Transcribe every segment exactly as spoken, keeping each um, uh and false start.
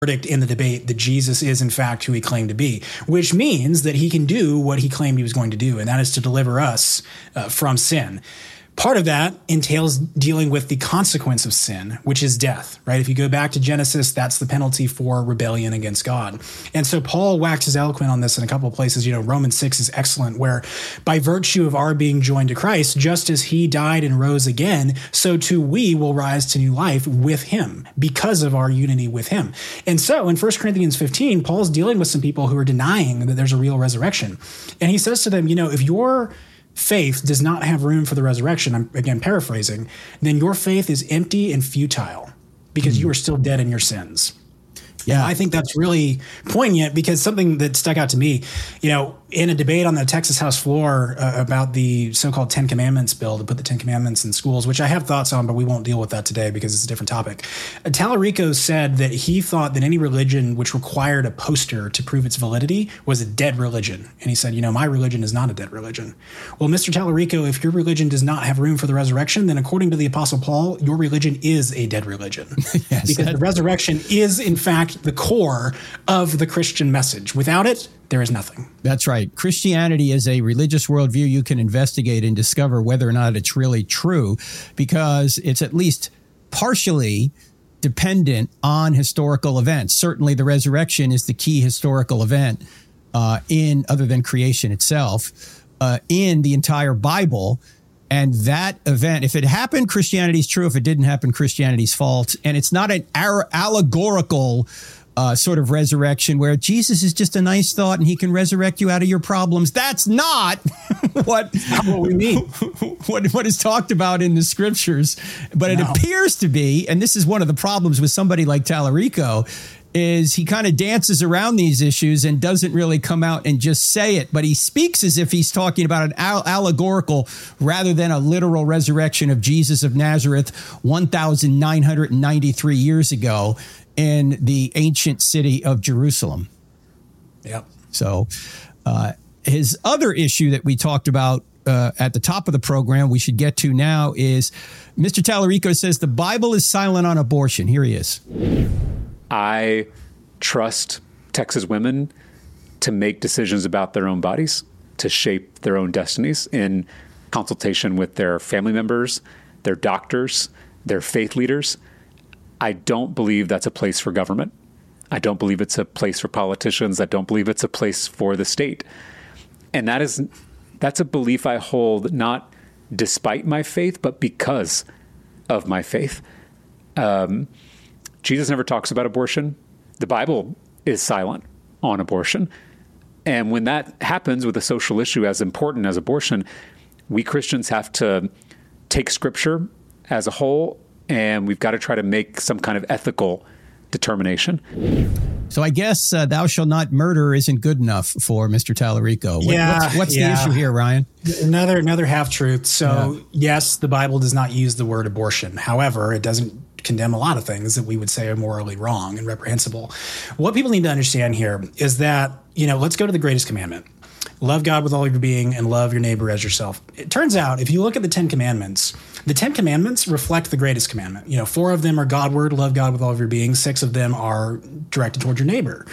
verdict in the debate that Jesus is in fact who he claimed to be, which means that he can do what he claimed he was going to do, and that is to deliver us uh, from sin. Part of that entails dealing with the consequence of sin, which is death, right? If you go back to Genesis, that's the penalty for rebellion against God. And so Paul waxes eloquent on this in a couple of places. You know, Romans six is excellent, where by virtue of our being joined to Christ, just as he died and rose again, so too we will rise to new life with him because of our unity with him. And so in First Corinthians fifteen, Paul's dealing with some people who are denying that there's a real resurrection. And he says to them, you know, if you're faith does not have room for the resurrection, I'm again paraphrasing, then your faith is empty and futile because mm. you are still dead in your sins. Yeah, and I think that's really poignant because something that stuck out to me, you know, in a debate on the Texas House floor uh, about the so-called Ten Commandments bill to put the Ten Commandments in schools, which I have thoughts on, but we won't deal with that today because it's a different topic. Uh, Tallarico said that he thought that any religion which required a poster to prove its validity was a dead religion. And he said, you know, my religion is not a dead religion. Well, Mister Tallarico, if your religion does not have room for the resurrection, then according to the Apostle Paul, your religion is a dead religion. Yes, because that- the resurrection is, in fact, the core of the Christian message. Without it, there is nothing. That's right. Christianity is a religious worldview you can investigate and discover whether or not it's really true, because it's at least partially dependent on historical events. Certainly the resurrection is the key historical event uh, in, other than creation itself, uh, in the entire Bible. And that event, if it happened, Christianity's true. If it didn't happen, Christianity's false. And it's not an allegorical Uh, sort of resurrection where Jesus is just a nice thought and he can resurrect you out of your problems. That's not what, what we mean. What, what is talked about in the scriptures. But no. It appears to be, and this is one of the problems with somebody like Tallarico, is he kind of dances around these issues and doesn't really come out and just say it. But he speaks as if he's talking about an all- allegorical rather than a literal resurrection of Jesus of Nazareth one thousand nine hundred ninety-three years ago in the ancient city of Jerusalem. Yep. So uh, his other issue that we talked about uh, at the top of the program we should get to now is Mister Tallarico says the Bible is silent on abortion. Here he is. I trust Texas women to make decisions about their own bodies, to shape their own destinies in consultation with their family members, their doctors, their faith leaders. I don't believe that's a place for government. I don't believe it's a place for politicians. I don't believe it's a place for the state. And that is, that's a belief I hold not despite my faith, but because of my faith. Um, Jesus never talks about abortion. The Bible is silent on abortion. And when that happens with a social issue as important as abortion, we Christians have to take Scripture as a whole, and we've got to try to make some kind of ethical determination. So I guess uh, thou shalt not murder isn't good enough for Mister Tallarico. What, yeah, what's what's yeah. the issue here, Ryan? Another another half-truth. So yeah. Yes, the Bible does not use the word abortion. However, it doesn't condemn a lot of things that we would say are morally wrong and reprehensible. What people need to understand here is that, you know, let's go to the greatest commandment. Love God with all of your being and love your neighbor as yourself. It turns out, if you look at the Ten Commandments, the Ten Commandments reflect the greatest commandment. You know, four of them are Godward, love God with all of your being. Six of them are directed toward your neighbor.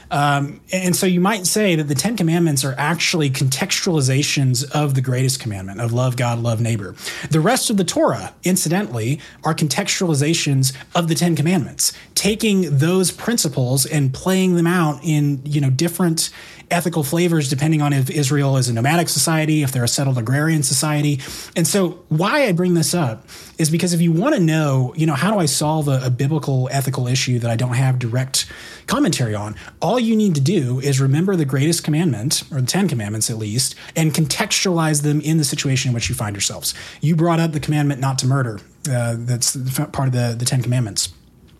Um, and so you might say that the Ten Commandments are actually contextualizations of the greatest commandment of love God, love neighbor. The rest of the Torah, incidentally, are contextualizations of the Ten Commandments, taking those principles and playing them out in, you know, different ethical flavors depending on if Israel is a nomadic society, if they're a settled agrarian society. And so why I bring this up is because if you want to know, you know, how do I solve a, a biblical ethical issue that I don't have direct commentary on, all you need to do is remember the greatest commandment, or the Ten Commandments at least, and contextualize them in the situation in which you find yourselves. You brought up the commandment not to murder. Uh, that's part of the, the Ten Commandments.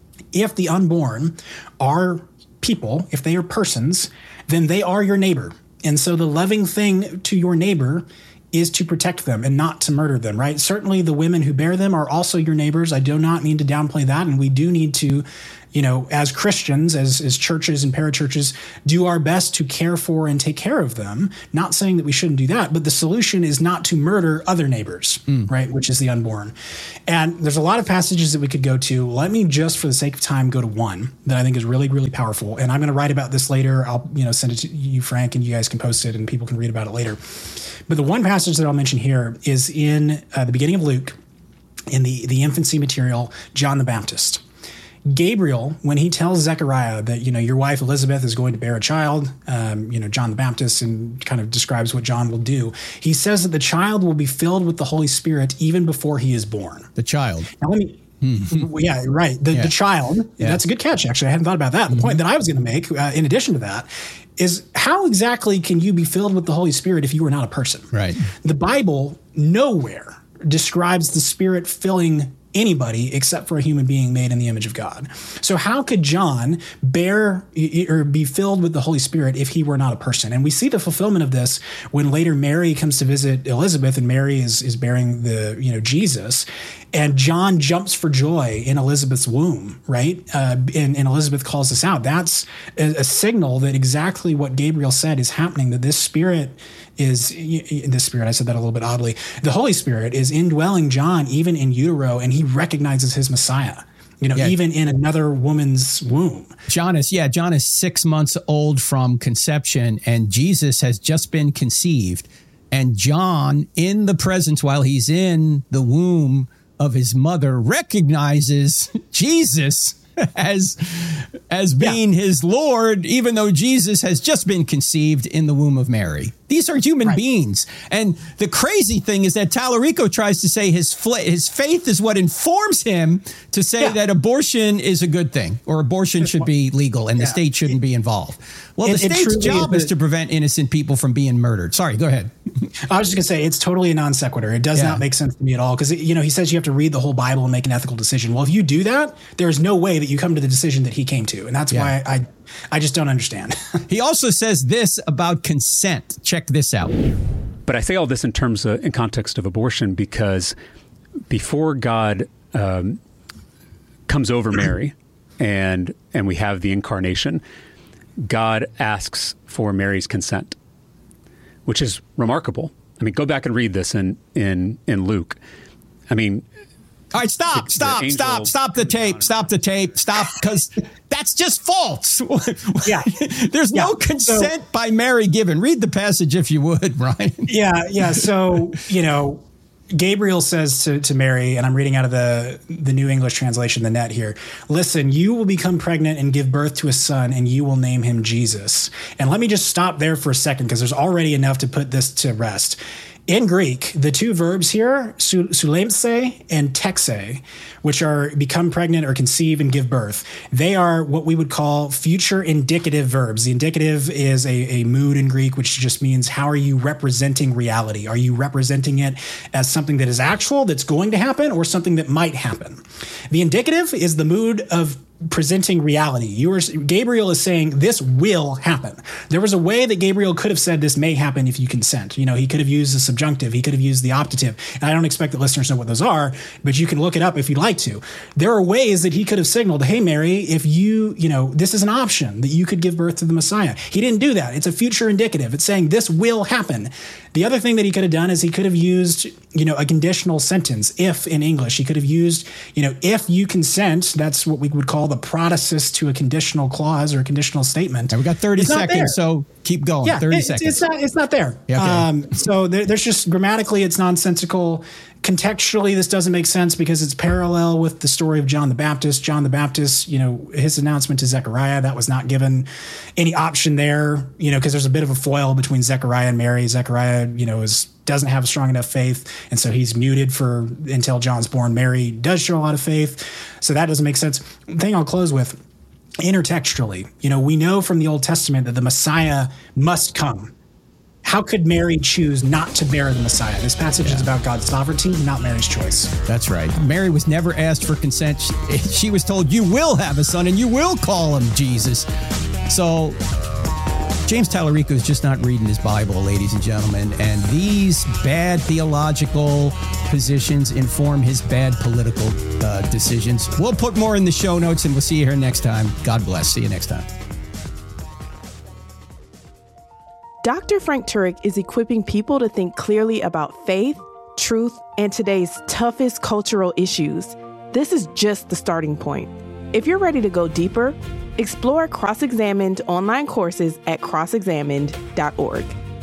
If the unborn are people, if they are persons, then they are your neighbor. And so the loving thing to your neighbor is to protect them and not to murder them, right? Certainly the women who bear them are also your neighbors. I do not mean to downplay that. And we do need to you know, as Christians, as, as churches and parachurches, do our best to care for and take care of them. Not saying that we shouldn't do that, but the solution is not to murder other neighbors, mm. right, which is the unborn. And there's a lot of passages that we could go to. Let me just, for the sake of time, go to one that I think is really, really powerful. And I'm going to write about this later. I'll, you know, send it to you, Frank, and you guys can post it and people can read about it later. But the one passage that I'll mention here is in uh, the beginning of Luke, in the, the infancy material, John the Baptist. Gabriel, when he tells Zechariah that, you know, your wife Elizabeth is going to bear a child, um, you know, John the Baptist, and kind of describes what John will do, he says that the child will be filled with the Holy Spirit even before he is born. The child. Now, let me... yeah, right. The, yeah. the child. Yeah. That's a good catch, actually. I hadn't thought about that. The mm-hmm. point that I was going to make, uh, in addition to that, is how exactly can you be filled with the Holy Spirit if you are not a person? Right. The Bible nowhere describes the Spirit filling anybody except for a human being made in the image of God. So how could John bear or be filled with the Holy Spirit if he were not a person? And we see the fulfillment of this when later Mary comes to visit Elizabeth, and Mary is is bearing the, you know, Jesus. And John jumps for joy in Elizabeth's womb, right? Uh, and, and Elizabeth calls this out. That's a, a signal that exactly what Gabriel said is happening, that this Spirit is, this Spirit, I said that a little bit oddly, the Holy Spirit is indwelling John even in utero, and he recognizes his Messiah. You know, yeah. even in another woman's womb. John is, yeah, John is six months old from conception, and Jesus has just been conceived. And John, in the presence, while he's in the womb of his mother, recognizes Jesus as as being yeah. his Lord, even though Jesus has just been conceived in the womb of Mary. These are human right. beings. And the crazy thing is that Tallarico tries to say his fl- his faith is what informs him to say yeah. that abortion is a good thing, or abortion should be legal and yeah. the state shouldn't be involved. Well, it, the state's job is, is to prevent innocent people from being murdered. Sorry, go ahead. I was just going to say, it's totally a non sequitur. It does yeah. not make sense to me at all, because, you know, he says you have to read the whole Bible and make an ethical decision. Well, if you do that, there's no way that you come to the decision that he came to. And that's yeah. why I I just don't understand. He also says this about consent. Check this out. But I say all this in terms of, in context of abortion, because before God um, comes over Mary and and we have the incarnation, God asks for Mary's consent, which is remarkable. I mean, go back and read this in in in Luke. I mean, all right, stop, the, stop, the stop, stop the tape, stop the tape, stop, because that's just false. Yeah. There's yeah. no consent so, by Mary given. Read the passage if you would, Brian. Yeah, yeah. So, you know, Gabriel says to, to Mary, and I'm reading out of the, the New English translation, the net here, listen, you will become pregnant and give birth to a son, and you will name him Jesus. And let me just stop there for a second, because there's already enough to put this to rest. In Greek, the two verbs here, sulemse and texe, which are become pregnant or conceive and give birth, they are what we would call future indicative verbs. The indicative is a, a mood in Greek, which just means how are you representing reality? Are you representing it as something that is actual, that's going to happen, or something that might happen? The indicative is the mood of presenting reality. You were, Gabriel is saying this will happen. There was a way that Gabriel could have said this may happen if you consent. You know, he could have used the subjunctive. He could have used the optative. And I don't expect that listeners know what those are, but you can look it up if you'd like to. There are ways that he could have signaled, hey, Mary, if you, you know, this is an option that you could give birth to the Messiah. He didn't do that. It's a future indicative. It's saying this will happen. The other thing that he could have done is he could have used, you know, a conditional sentence, if in English. He could have used, you know, if you consent, that's what we would call the protasis to a conditional clause or a conditional statement. And we got thirty it's seconds, so keep going. Yeah, thirty it, seconds. It's not, it's not there. Yeah, okay. um, so there, there's just grammatically, it's nonsensical. Contextually, this doesn't make sense because it's parallel with the story of John the Baptist. John the Baptist, you know, his announcement to Zechariah, that was not given any option there, you know, because there's a bit of a foil between Zechariah and Mary. Zechariah, you know, is doesn't have strong enough faith, and so he's muted for until John's born. Mary does show a lot of faith, so that doesn't make sense. The thing I'll close with, intertextually, you know, we know from the Old Testament that the Messiah must come. How could Mary choose not to bear the Messiah? This passage yeah. is about God's sovereignty, not Mary's choice. That's right. Mary was never asked for consent. She, she was told, you will have a son and you will call him Jesus. So James Tallarico is just not reading his Bible, ladies and gentlemen, and these bad theological positions inform his bad political uh, decisions. We'll put more in the show notes, and we'll see you here next time. God bless. See you next time. Doctor Frank Turek is equipping people to think clearly about faith, truth, and today's toughest cultural issues. This is just the starting point. If you're ready to go deeper, explore Cross-Examined online courses at cross examined dot org.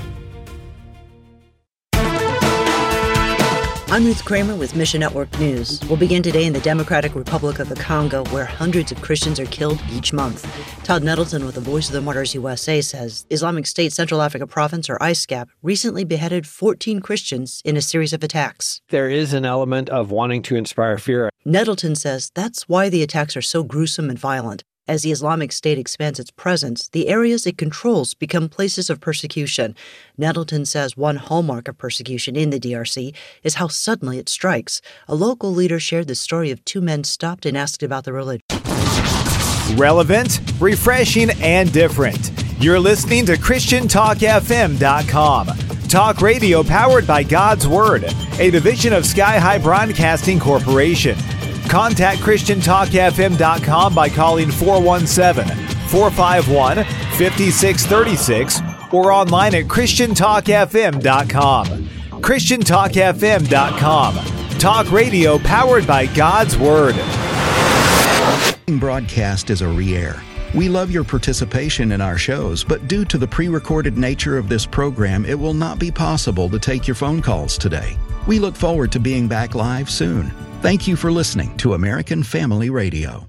I'm Ruth Kramer with Mission Network News. We'll begin today in the Democratic Republic of the Congo, where hundreds of Christians are killed each month. Todd Nettleton with the Voice of the Martyrs U S A says Islamic State Central Africa Province, or I S C A P, recently beheaded fourteen Christians in a series of attacks. There is an element of wanting to inspire fear. Nettleton says that's why the attacks are so gruesome and violent. As the Islamic State expands its presence, the areas it controls become places of persecution. Nettleton says one hallmark of persecution in the D R C is how suddenly it strikes. A local leader shared the story of two men stopped and asked about the religion. Relevant, refreshing, and different. You're listening to Christian Talk F M dot com. Talk radio powered by God's Word, a division of Sky High Broadcasting Corporation. Contact Christian Talk F M dot com by calling four one seven, four five one, five six three six or online at Christian Talk F M dot com. Christian Talk F M dot com. Talk radio powered by God's Word. Broadcast is a re-air. We love your participation in our shows, but due to the pre-recorded nature of this program, it will not be possible to take your phone calls today. We look forward to being back live soon. Thank you for listening to American Family Radio.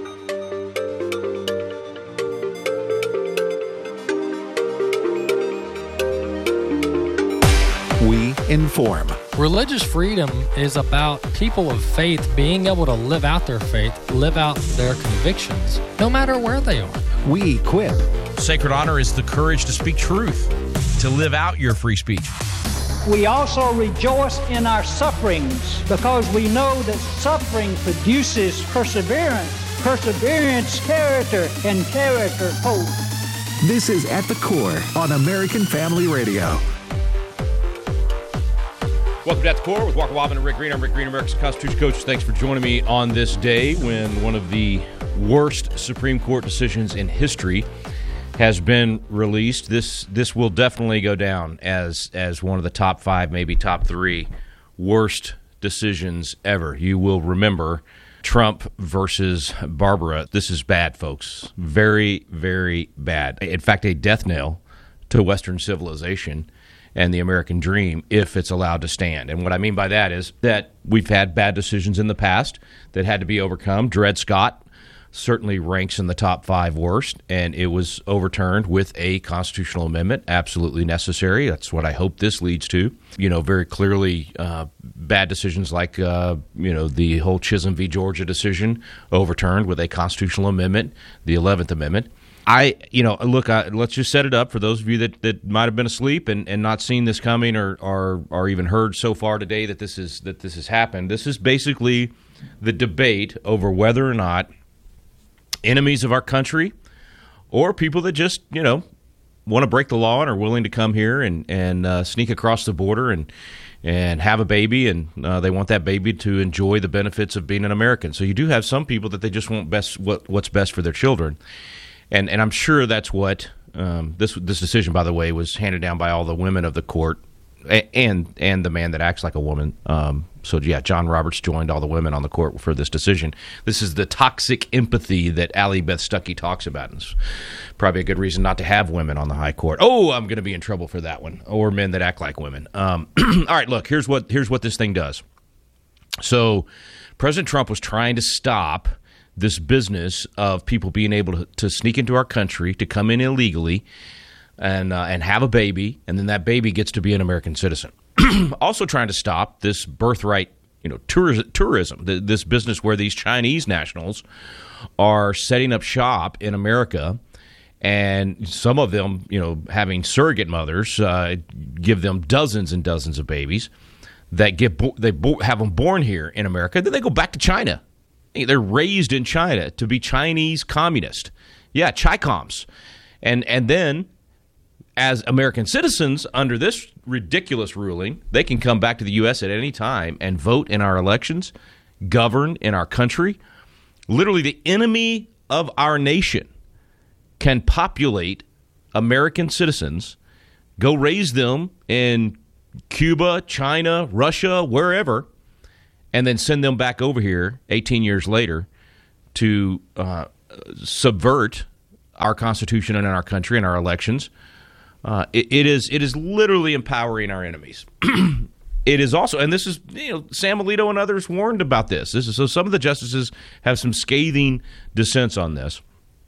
We inform. Religious freedom is about people of faith being able to live out their faith, live out their convictions, no matter where they are. We equip. Sacred honor is the courage to speak truth, to live out your free speech. We also rejoice in our sufferings because we know that suffering produces perseverance, perseverance, character, and character, hope. This is At the Core on American Family Radio. Welcome to At the Core with Walker Wobbin and Rick Green. I'm Rick Green, America's Constitution Coach. Thanks for joining me on this day when one of the worst Supreme Court decisions in history has been released. This this will definitely go down as as one of the top five, maybe top three worst decisions ever. You will remember Trump versus Barbara. This is bad, folks. Very, very bad. In fact, a death knell to Western civilization and the American dream if it's allowed to stand. And what I mean by that is that we've had bad decisions in the past that had to be overcome. Dred Scott certainly ranks in the top five worst, and it was overturned with a constitutional amendment, absolutely necessary. That's what I hope this leads to. You know, very clearly uh, bad decisions like, uh, you know, the whole Chisholm v. Georgia decision overturned with a constitutional amendment, the eleventh Amendment. I, you know, look, I, let's just set it up for those of you that, that might have been asleep and, and not seen this coming or, or or even heard so far today that this is that this has happened. This is basically the debate over whether or not enemies of our country or people that just, you know, want to break the law and are willing to come here and, and uh, sneak across the border and and have a baby, and uh, they want that baby to enjoy the benefits of being an American. So you do have some people that they just want best what what's best for their children. And and I'm sure that's what um, this this decision, by the way, was handed down by all the women of the court and and the man that acts like a woman. Um, so, yeah, John Roberts joined all the women on the court for this decision. This is the toxic empathy that Allie Beth Stuckey talks about. And it's probably a good reason not to have women on the high court. Oh, I'm going to be in trouble for that one. Or men that act like women. Um, all right, look, here's what here's what this thing does. So President Trump was trying to stop this business of people being able to, to sneak into our country, to come in illegally, and uh, and have a baby, and then that baby gets to be an American citizen. Also trying to stop this birthright, you know, tour- tourism, th- this business where these Chinese nationals are setting up shop in America, and some of them, you know, having surrogate mothers uh, give them dozens and dozens of babies that get bo- they bo- have them born here in America, then they go back to China. They're raised in China to be Chinese communist. Yeah, Chi-coms. And and then as American citizens, under this ridiculous ruling, they can come back to the U S at any time and vote in our elections, govern in our country. Literally, the enemy of our nation can populate American citizens, go raise them in Cuba, China, Russia, wherever, and then send them back over here eighteen years later to uh, subvert our Constitution and our country and our elections. Uh, it, it is it is literally empowering our enemies. It is also, and this is, you know, Sam Alito and others warned about this. This is so some of the justices have some scathing dissents on this.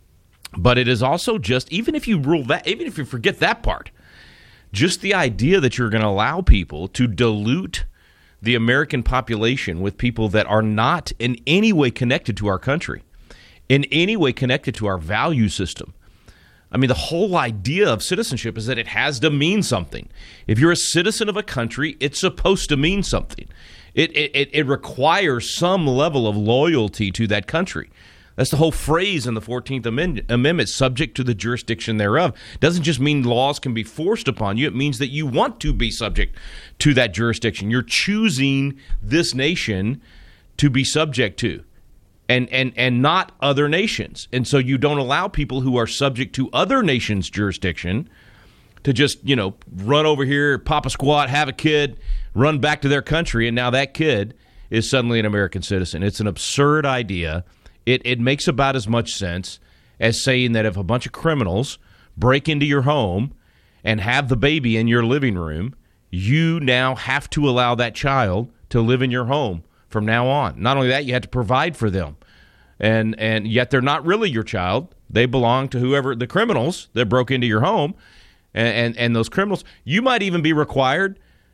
But it is also just, even if you rule that, even if you forget that part, just the idea that you're going to allow people to dilute the American population with people that are not in any way connected to our country, in any way connected to our value system. I mean, the whole idea of citizenship is that it has to mean something. If you're a citizen of a country, it's supposed to mean something. It it, it requires some level of loyalty to that country. That's the whole phrase in the fourteenth Amendment, subject to the jurisdiction thereof. It doesn't just mean laws can be forced upon you. It means that you want to be subject to that jurisdiction. You're choosing this nation to be subject to. And, and and not other nations. And so you don't allow people who are subject to other nations' jurisdiction to just, you know, run over here, pop a squat, have a kid, run back to their country, and now that kid is suddenly an American citizen. It's an absurd idea. It it makes about as much sense as saying that if a bunch of criminals break into your home and have the baby in your living room, you now have to allow that child to live in your home from now on. Not only that, you have to provide for them. And and yet they're not really your child. They belong to whoever, the criminals that broke into your home. And, and, and those criminals, you might even be required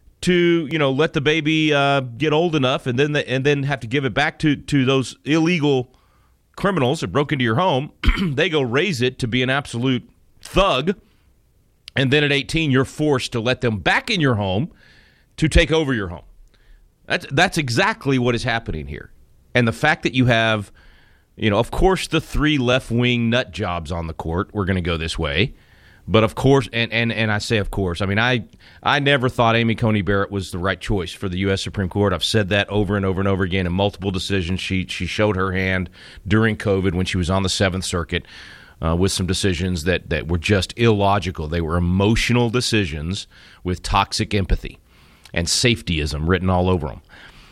to, you know, let the baby uh, get old enough and then the, and then have to give it back to, to those illegal criminals that broke into your home. They go raise it to be an absolute thug. And then at eighteen, you're forced to let them back in your home to take over your home. That's that's exactly what is happening here. And the fact that you have, you know, of course, the three left-wing nut jobs on the court were going to go this way. But of course, and, and, and I say of course, I mean, I I never thought Amy Coney Barrett was the right choice for the U S Supreme Court. I've said that over and over and over again in multiple decisions. She she showed her hand during COVID when she was on the Seventh Circuit uh, with some decisions that, that were just illogical. They were emotional decisions with toxic empathy and safetyism written all over them.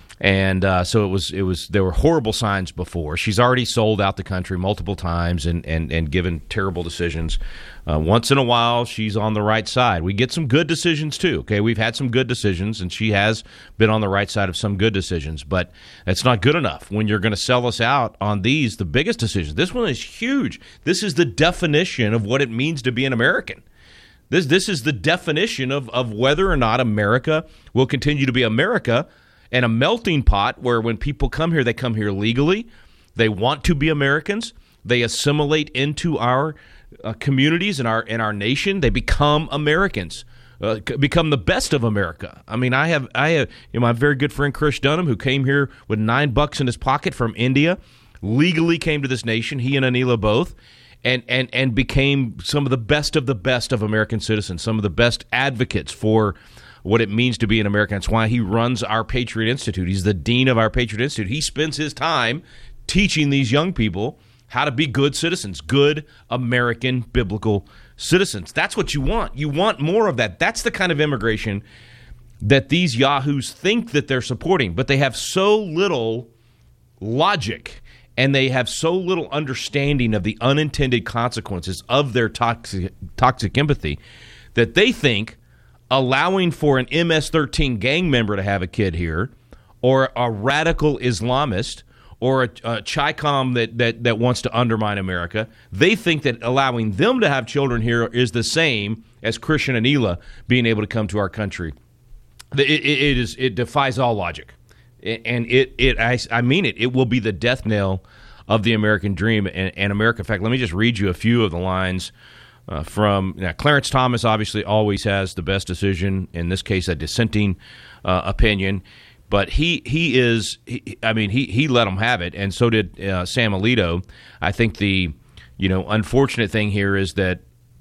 And uh, so it was. It was. There were horrible signs before. She's already sold out the country multiple times and and, and given terrible decisions. Uh, once in a while, she's on the right side. We get some good decisions too. Okay, we've had some good decisions, and she has been on the right side of some good decisions. But that's not good enough when you're going to sell us out on these, the biggest decisions. This one is huge. This is the definition of what it means to be an American. This this is the definition of of whether or not America will continue to be America. And a melting pot where when people come here, they come here legally. They want to be Americans. They assimilate into our uh, communities and our in our nation. They become Americans, uh, become the best of America. I mean, I have I have you know, my very good friend Chris Dunham, who came here with nine bucks in his pocket from India, legally came to this nation. He and Anila both, and and and became some of the best of the best of American citizens. Some of the best advocates for what it means to be an American. That's why he runs our Patriot Institute. He's the dean of our Patriot Institute. He spends his time teaching these young people how to be good citizens, good American biblical citizens. That's what you want. You want more of that. That's the kind of immigration that these yahoos think that they're supporting, but they have so little logic and they have so little understanding of the unintended consequences of their toxic, toxic empathy that they think allowing for an M S thirteen gang member to have a kid here, or a radical Islamist, or a, a Chi-Com that, that, that wants to undermine America, they think that allowing them to have children here is the same as Christian and Anila being able to come to our country. It, it, it is it defies all logic, and it it I, I mean it. It will be the death knell of the American dream and, and America. In fact, let me just read you a few of the lines. Uh, from now, Clarence Thomas obviously always has the best decision, in this case a dissenting uh, opinion, but he he is he, I mean he he let them have it, and so did uh, Sam Alito. I think the you know unfortunate thing here is that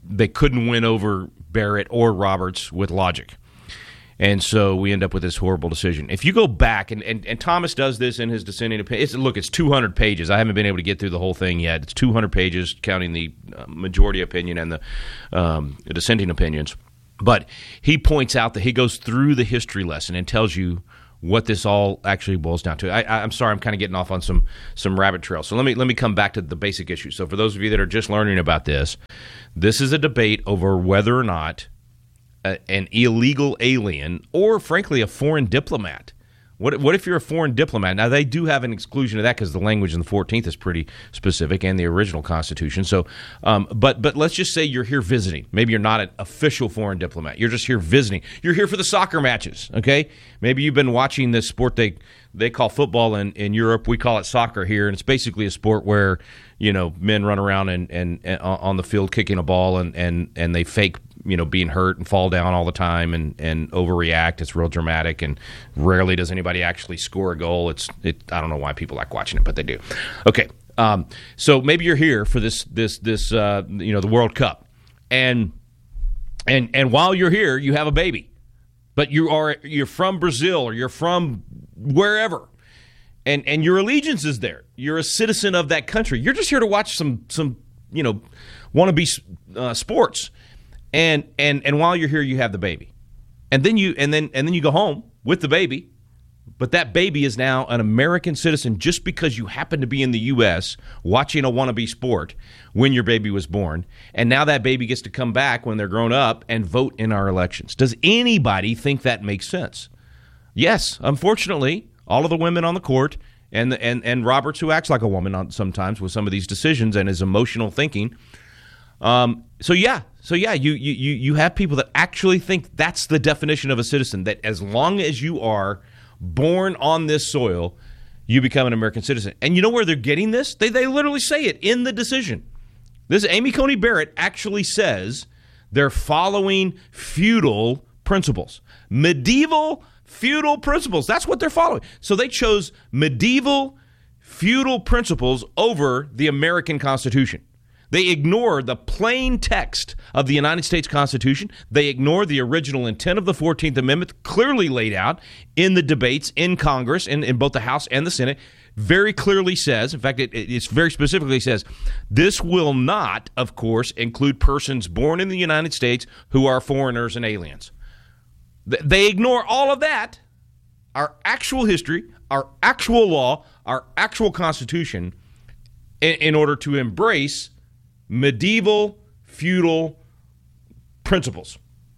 they couldn't win over Barrett or Roberts with logic. And so we end up with this horrible decision. If you go back, and, and, and Thomas does this in his dissenting opinion. It's, look, it's two hundred pages. I haven't been able to get through the whole thing yet. It's two hundred pages, counting the uh, majority opinion and the, um, the dissenting opinions. But he points out that he goes through the history lesson and tells you what this all actually boils down to. I, I'm sorry, I'm kind of getting off on some some rabbit trails. So let me let me come back to the basic issue. So for those of you that are just learning about this, this is a debate over whether or not a, an illegal alien or, frankly, a foreign diplomat. What what if you're a foreign diplomat? Now, they do have an exclusion of that because the language in the fourteenth is pretty specific and the original Constitution. So, um, but but let's just say you're here visiting. Maybe you're not an official foreign diplomat. You're just here visiting. You're here for the soccer matches, okay? Maybe you've been watching this sport they they call football in, in Europe. We call it soccer here, and it's basically a sport where, you know, men run around and, and, and on the field kicking a ball, and, and, and they fake, you know, being hurt and fall down all the time and, and overreact. It's real dramatic, and rarely does anybody actually score a goal. It's it. I don't know why people like watching it, but they do. Okay, um, so maybe you're here for this this this uh, you know, the World Cup, and and and while you're here, you have a baby, but you are you're from Brazil or you're from wherever, and and your allegiance is there. You're a citizen of that country. You're just here to watch some some you know wannabe uh, sports. And and and while you're here, you have the baby, and then you and then and then you go home with the baby, but that baby is now an American citizen just because you happen to be in the U S watching a wannabe sport when your baby was born, and now that baby gets to come back when they're grown up and vote in our elections. Does anybody think that makes sense? Yes, unfortunately, all of the women on the court and the, and and Roberts, who acts like a woman on, sometimes with some of these decisions and his emotional thinking. Um. So yeah. So, yeah, you, you, you have people that actually think that's the definition of a citizen, that as long as you are born on this soil, you become an American citizen. And you know where they're getting this? They, they literally say it in the decision. This Amy Coney Barrett actually says they're following feudal principles, medieval feudal principles. That's what they're following. So they chose medieval feudal principles over the American Constitution. They ignore the plain text of the United States Constitution. They ignore the original intent of the fourteenth Amendment, clearly laid out in the debates in Congress, in, in both the House and the Senate. Very clearly says, in fact, it, it very specifically says, this will not, of course, include persons born in the United States who are foreigners and aliens. They ignore all of that, our actual history, our actual law, our actual Constitution, in, in order to embrace medieval feudal principles.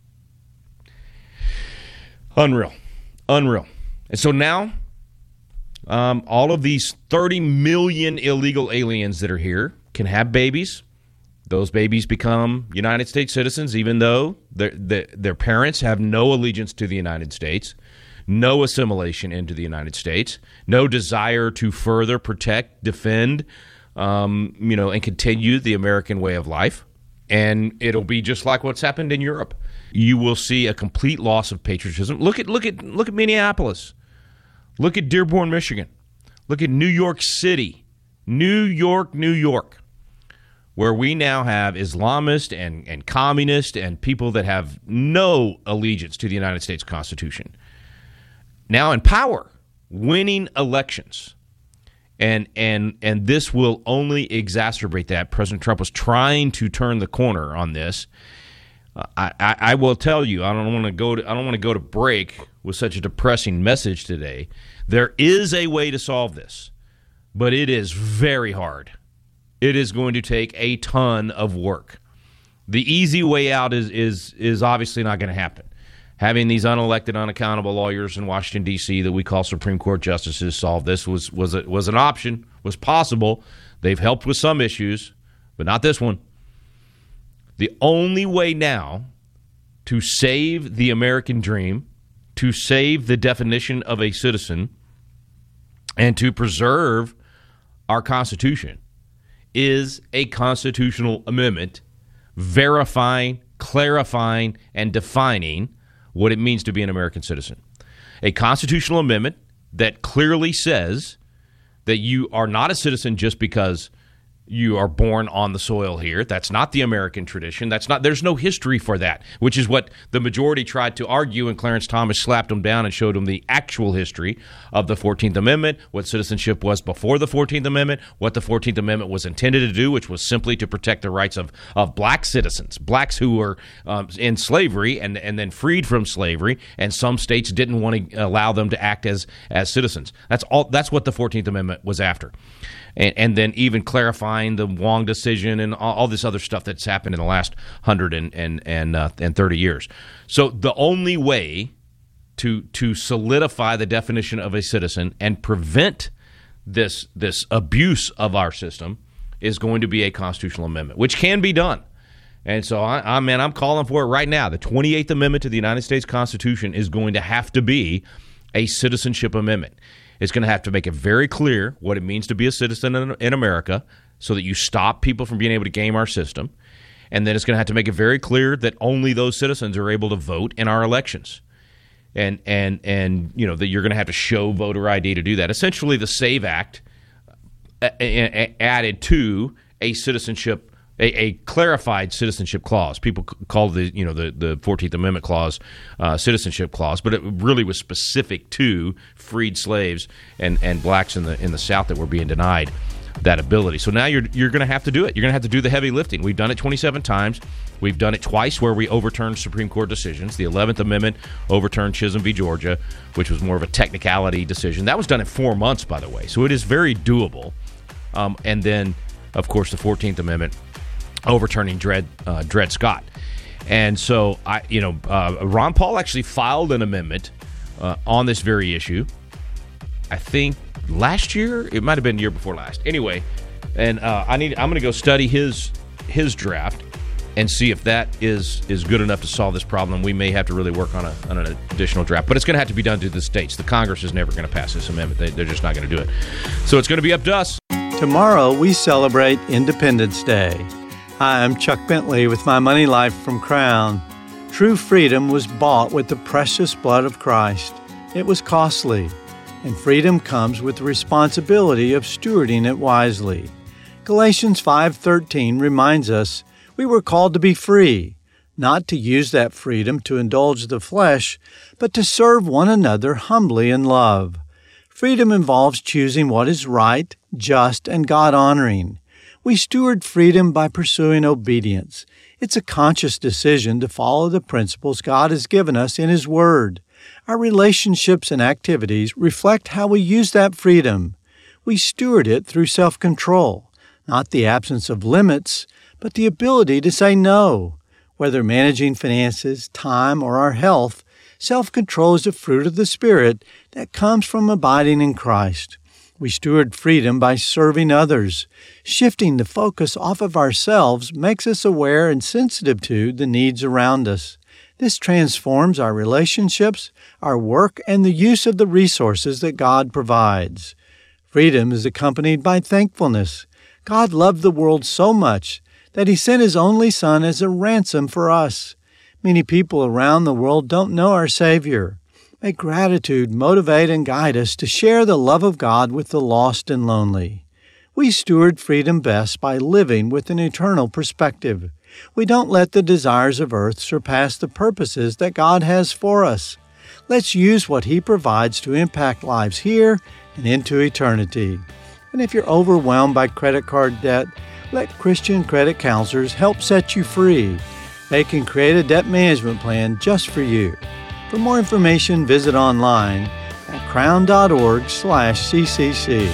Unreal. Unreal. And so now, um, all of these thirty million illegal aliens that are here can have babies. Those babies become United States citizens, even though their, their, their parents have no allegiance to the United States, no assimilation into the United States, no desire to further protect, defend, Um, you know, and continue the American way of life. And it'll be just like what's happened in Europe. You will see a complete loss of patriotism. Look at look at look at Minneapolis. Look at Dearborn, Michigan. Look at New York City. New York, New York, where we now have Islamists and, and communists and people that have no allegiance to the United States Constitution. Now in power, winning elections. And and and this will only exacerbate that. President Trump was trying to turn the corner on this. Uh, I, I, I will tell you, I don't want to go to I don't want to go to break with such a depressing message today. There is a way to solve this, but it is very hard. It is going to take a ton of work. The easy way out is is is obviously not going to happen. Having these unelected, unaccountable lawyers in Washington, D C that we call Supreme Court justices solve this was was a, was an option, was possible. They've helped with some issues, but not this one. The only way now to save the American dream, to save the definition of a citizen, and to preserve our Constitution is a constitutional amendment verifying, clarifying, and defining what it means to be an American citizen. A constitutional amendment that clearly says that you are not a citizen just because you are born on the soil here. That's not the American tradition. That's not. There's no history for that, which is what the majority tried to argue, and Clarence Thomas slapped them down and showed them the actual history of the fourteenth Amendment, what citizenship was before the fourteenth Amendment, what the fourteenth Amendment was intended to do, which was simply to protect the rights of, of black citizens, blacks who were um, in slavery and, and then freed from slavery, and some states didn't want to allow them to act as, as citizens. That's all. That's what the fourteenth Amendment was after. And, and then even clarifying the Wong decision and all, all this other stuff that's happened in the last hundred and and and, uh, and thirty years. So the only way to to solidify the definition of a citizen and prevent this this abuse of our system is going to be a constitutional amendment, which can be done. And so, I, I man, I'm calling for it right now. The twenty-eighth Amendment to the United States Constitution is going to have to be a citizenship amendment. It's going to have to make it very clear what it means to be a citizen in, in America so that you stop people from being able to game our system. And then it's going to have to make it very clear that only those citizens are able to vote in our elections. And, and, and you know, that you're going to have to show voter I D to do that. Essentially, the SAVE Act added to a citizenship A, a clarified citizenship clause. People call the you know the, the fourteenth Amendment clause uh, citizenship clause, but it really was specific to freed slaves and, and blacks in the in the South that were being denied that ability. So now you're you're going to have to do it. You're going to have to do the heavy lifting. We've done it twenty-seven times. We've done it twice where we overturned Supreme Court decisions. The eleventh Amendment overturned Chisholm v. Georgia, which was more of a technicality decision. That was done in four months, by the way. So it is very doable. Um, and then, of course, the fourteenth Amendment overturning Dred uh, Dred Scott. And so, I, you know, uh, Ron Paul actually filed an amendment uh, on this very issue. I think last year, it might have been the year before last. Anyway, and uh, I need I'm going to go study his his draft and see if that is is good enough to solve this problem. We may have to really work on a on an additional draft, but it's going to have to be done through the states. The Congress is never going to pass this amendment. They, they're just not going to do it. So it's going to be up to us. Tomorrow we celebrate Independence Day. Hi, I'm Chuck Bentley with my Money Life from Crown. True freedom was bought with the precious blood of Christ. It was costly, and freedom comes with the responsibility of stewarding it wisely. Galatians five thirteen reminds us we were called to be free, not to use that freedom to indulge the flesh, but to serve one another humbly in love. Freedom involves choosing what is right, just, and God-honoring. We steward freedom by pursuing obedience. It's a conscious decision to follow the principles God has given us in His Word. Our relationships and activities reflect how we use that freedom. We steward it through self-control, not the absence of limits, but the ability to say no. Whether managing finances, time, or our health, self-control is a fruit of the Spirit that comes from abiding in Christ. We steward freedom by serving others. Shifting the focus off of ourselves makes us aware and sensitive to the needs around us. This transforms our relationships, our work, and the use of the resources that God provides. Freedom is accompanied by thankfulness. God loved the world so much that He sent His only Son as a ransom for us. Many people around the world don't know our Savior. May gratitude motivate and guide us to share the love of God with the lost and lonely. We steward freedom best by living with an eternal perspective. We don't let the desires of earth surpass the purposes that God has for us. Let's use what He provides to impact lives here and into eternity. And if you're overwhelmed by credit card debt, let Christian credit counselors help set you free. They can create a debt management plan just for you. For more information, visit online at crown.org slash ccc.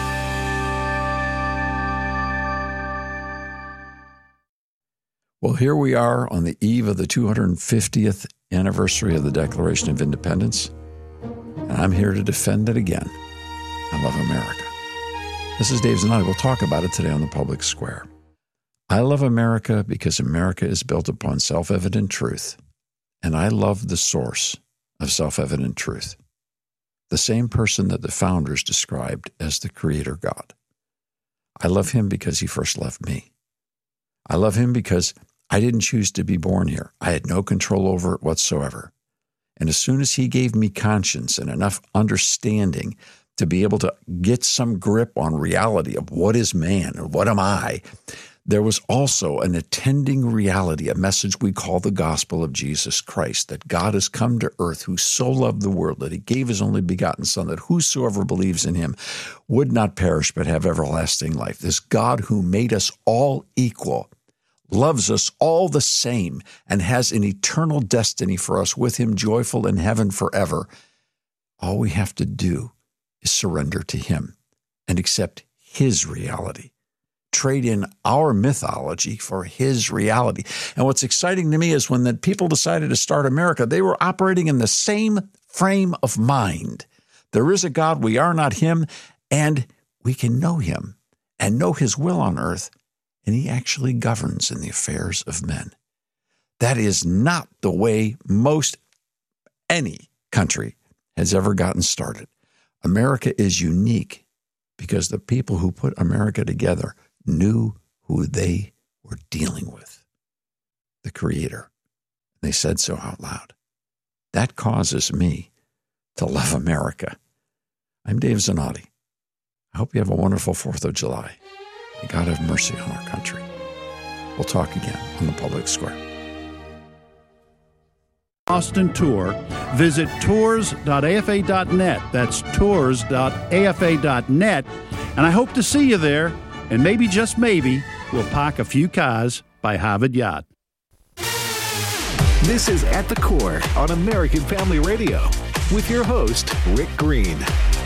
Well, here we are on the eve of the two hundred fiftieth anniversary of the Declaration of Independence, and I'm here to defend it again. I love America. This is Dave Zanotti. We'll talk about it today on the Public Square. I love America because America is built upon self-evident truth. And I love the source of self-evident truth, the same person that the founders described as the Creator God. I love Him because He first loved me. I love Him because I didn't choose to be born here. I had no control over it whatsoever. And as soon as He gave me conscience and enough understanding to be able to get some grip on reality of what is man and what am I, there was also an attending reality, a message we call the gospel of Jesus Christ, that God has come to earth, who so loved the world that he gave his only begotten Son, that whosoever believes in him would not perish but have everlasting life. This God who made us all equal, loves us all the same, and has an eternal destiny for us with him, joyful in heaven forever. All we have to do is surrender to him and accept his reality. Trade in our mythology for his reality. And what's exciting to me is when the people decided to start America, they were operating in the same frame of mind. There is a God, we are not him, and we can know him and know his will on earth, and he actually governs in the affairs of men. That is not the way most any country has ever gotten started. America is unique because the people who put America together knew who they were dealing with, the Creator. They said so out loud. That causes me to love America. I'm Dave Zanotti. I hope you have a wonderful fourth of July. May God have mercy on our country. We'll talk again on the Public Square. Austin Tour, visit tours dot a f a dot net. That's tours dot a f a dot net. And I hope to see you there. And maybe, just maybe, we'll park a few cars by Harvard Yard. This is At the Core on American Family Radio with your host, Rick Green.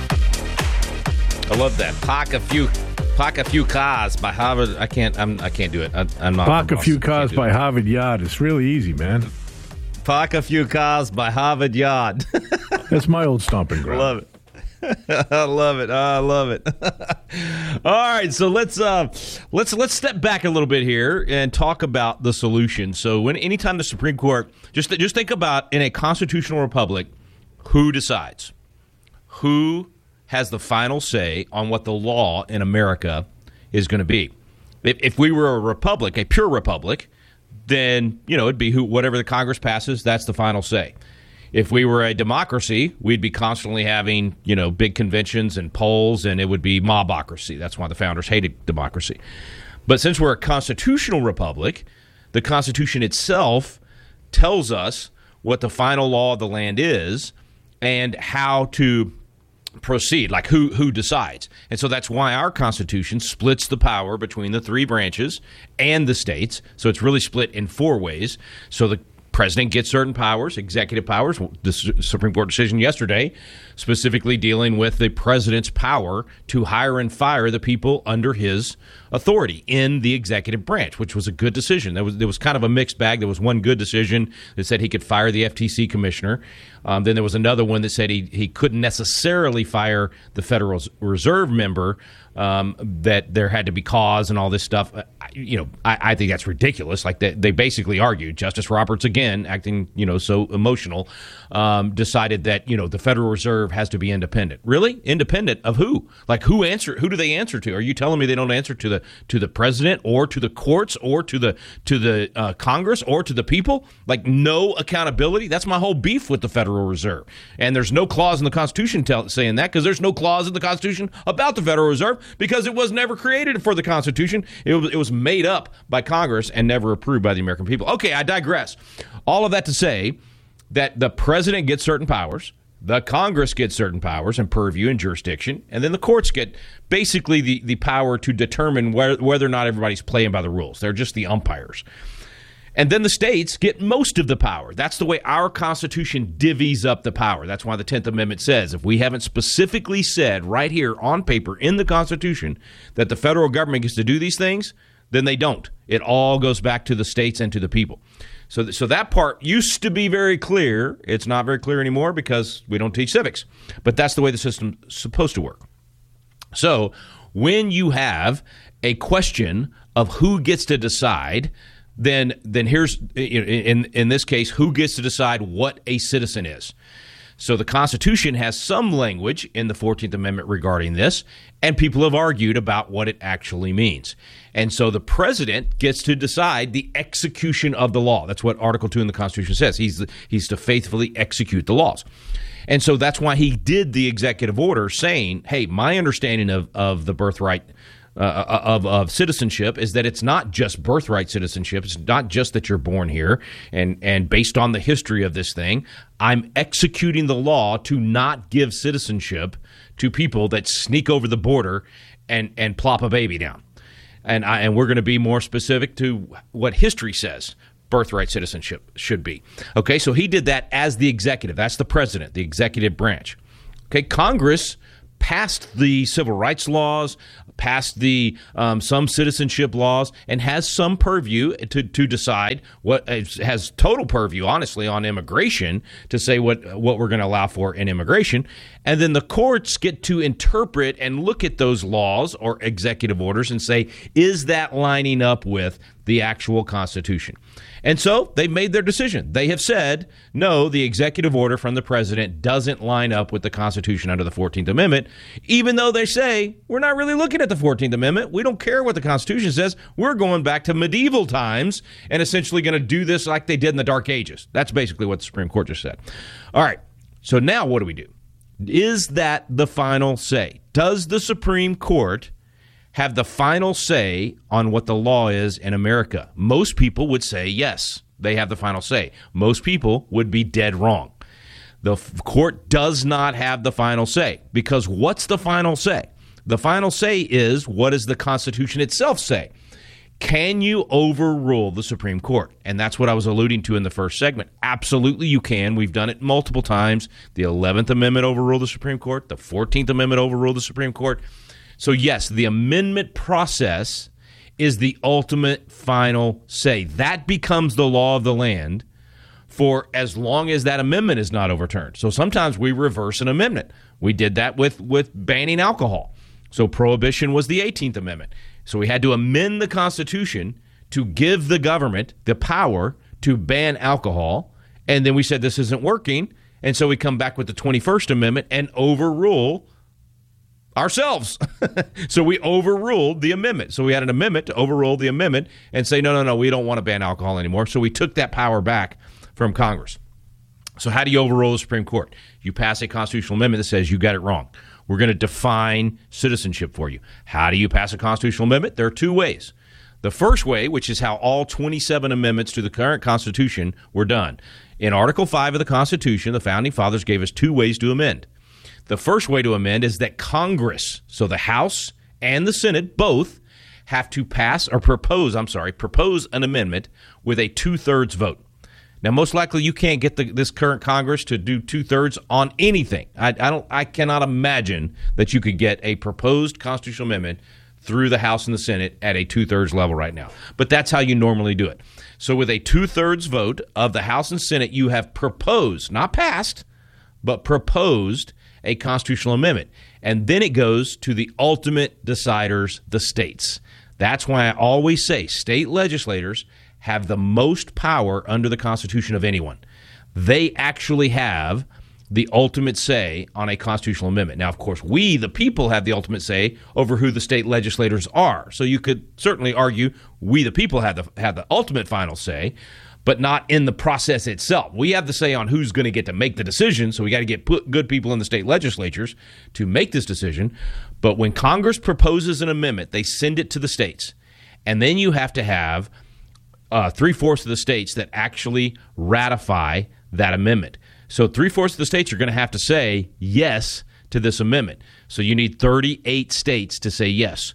I love that. Park a few, park a few cars by Harvard. I can't. I'm. I can't do it. I, I'm not. Park a few cars by Harvard Yard. It's really easy, man. Park a few cars by Harvard Yard. That's my old stomping ground. Love it. I love it. I love it. All right, so let's uh, let's let's step back a little bit here and talk about the solution. So, when anytime the Supreme Court, just just think about in a constitutional republic, who decides, who has the final say on what the law in America is going to be. If, if we were a republic, a pure republic, then you know it'd be who whatever the Congress passes, that's the final say. If we were a democracy, we'd be constantly having, you know, big conventions and polls, and it would be mobocracy. That's why the founders hated democracy. But since we're a constitutional republic, the Constitution itself tells us what the final law of the land is and how to proceed, like who who decides. And so that's why our Constitution splits the power between the three branches and the states. So it's really split in four ways. So the President gets certain powers, executive powers. The Supreme Court decision yesterday specifically dealing with the president's power to hire and fire the people under his authority in the executive branch, which was a good decision. There was there was kind of a mixed bag. There was one good decision that said he could fire the F T C commissioner. Um, then there was another one that said he, he couldn't necessarily fire the Federal Reserve member, um, that there had to be cause and all this stuff. Uh, you know, I, I think that's ridiculous. Like they, they basically argued, Justice Roberts, again, acting, you know, so emotional, um, decided that, you know, the Federal Reserve has to be independent. Really? Independent of who? Like who answer? Who do they answer to? Are you telling me they don't answer to the to the president or to the courts or to the to the uh, Congress or to the people? Like no accountability? That's my whole beef with the Federal Reserve. And there's no clause in the Constitution tell, saying that, because there's no clause in the Constitution about the Federal Reserve, because it was never created for the Constitution. It was, it was made up by Congress and never approved by the American people. Okay, I digress. All of that to say that the president gets certain powers, the Congress gets certain powers and purview and jurisdiction, and then the courts get basically the, the power to determine whether, whether or not everybody's playing by the rules. They're just the umpires. And then the states get most of the power. That's the way our Constitution divvies up the power. That's why the tenth Amendment says if we haven't specifically said right here on paper in the Constitution that the federal government gets to do these things, then they don't. It all goes back to the states and to the people. So, th- so that part used to be very clear. It's not very clear anymore because we don't teach civics. But that's the way the system's supposed to work. So when you have a question of who gets to decide, then then here's, in in this case, who gets to decide what a citizen is. So the Constitution has some language in the fourteenth Amendment regarding this, and people have argued about what it actually means. And so the president gets to decide the execution of the law. That's what Article two in the Constitution says. He's the, he's to faithfully execute the laws. And so that's why he did the executive order saying, hey, my understanding of, of the birthright uh, of, of citizenship is that it's not just birthright citizenship. It's not just that you're born here. And, and based on the history of this thing, I'm executing the law to not give citizenship to people that sneak over the border and, and plop a baby down. And, I, and we're going to be more specific to what history says birthright citizenship should be. Okay, so he did that as the executive. That's the president, the executive branch. Okay, Congress passed the civil rights laws, passed the um, some citizenship laws, and has some purview to to decide what has total purview, honestly, on immigration to say what what we're going to allow for in immigration, and then the courts get to interpret and look at those laws or executive orders and say, is that lining up with the actual Constitution? And so they've made their decision. They have said, no, the executive order from the president doesn't line up with the Constitution under the fourteenth Amendment, even though they say, we're not really looking at the fourteenth Amendment. We don't care what the Constitution says. We're going back to medieval times and essentially going to do this like they did in the Dark Ages. That's basically what the Supreme Court just said. All right, so now what do we do? Is that the final say? Does the Supreme Court have the final say on what the law is in America? Most people would say yes, they have the final say. Most people would be dead wrong. The f- court does not have the final say, because what's the final say? The final say is, what does the Constitution itself say? Can you overrule the Supreme Court? And that's what I was alluding to in the first segment. Absolutely you can. We've done it multiple times. The eleventh Amendment overruled the Supreme Court. The fourteenth Amendment overruled the Supreme Court. So yes, the amendment process is the ultimate final say. That becomes the law of the land for as long as that amendment is not overturned. So sometimes we reverse an amendment. We did that with, with banning alcohol. So prohibition was the eighteenth Amendment. So we had to amend the Constitution to give the government the power to ban alcohol. And then we said this isn't working. And so we come back with the twenty-first Amendment and overrule ourselves. So we overruled the amendment. So we had an amendment to overrule the amendment and say, no, no, no, we don't want to ban alcohol anymore. So we took that power back from Congress. So how do you overrule the Supreme Court? You pass a constitutional amendment that says you got it wrong. We're going to define citizenship for you. How do you pass a constitutional amendment? There are two ways. The first way, which is how all twenty-seven amendments to the current Constitution were done. In Article five of the Constitution, the Founding Fathers gave us two ways to amend. The first way to amend is that Congress, so the House and the Senate, both have to pass or propose, I'm sorry, propose an amendment with a two-thirds vote. Now, most likely you can't get the, this current Congress to do two-thirds on anything. I, I don't. I cannot imagine that you could get a proposed constitutional amendment through the House and the Senate at a two-thirds level right now. But that's how you normally do it. So with a two-thirds vote of the House and Senate, you have proposed, not passed, but proposed a constitutional amendment. And then it goes to the ultimate deciders, the states. That's why I always say state legislators have the most power under the Constitution of anyone. They actually have the ultimate say on a constitutional amendment. Now, of course, we, the people, have the ultimate say over who the state legislators are. So you could certainly argue we, the people, have the have the ultimate final say, but not in the process itself. We have the say on who's going to get to make the decision, so we got to get put good people in the state legislatures to make this decision. But when Congress proposes an amendment, they send it to the states, and then you have to have uh, three-fourths of the states that actually ratify that amendment. So three-fourths of the states are going to have to say yes to this amendment. So you need thirty-eight states to say yes.